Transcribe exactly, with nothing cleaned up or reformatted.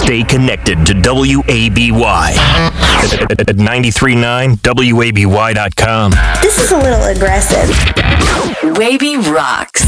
Stay connected to W A B Y at ninety-three point nine W A B Y dot com. This is a little aggressive. Wavy rocks.